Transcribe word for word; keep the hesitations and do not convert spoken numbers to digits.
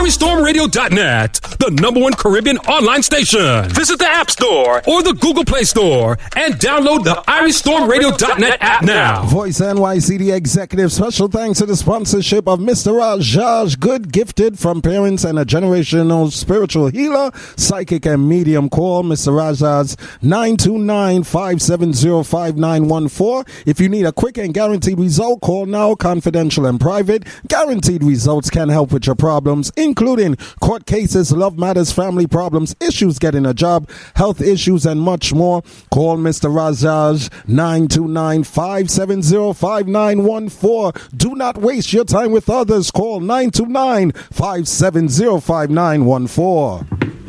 Irish Storm Radio dot net, the number one Caribbean online station. Visit the App Store or the Google Play Store and download the Irish Storm Radio dot net app now. Voice N Y C D Executive, special thanks to the sponsorship of Mister Rajaj, good gifted from parents and a generational spiritual healer, psychic and medium. Call Mister Rajaj nine two nine, five seven zero, five nine one four. If you need a quick and guaranteed result, call now, confidential and private. Guaranteed results can help with your problems, including court cases, love matters, family problems, issues getting a job, health issues, and much more. Call Mister Rajaj nine two nine, five seven zero, five nine one four. Do not waste your time with others. Call nine two nine, five seven zero, five nine one four.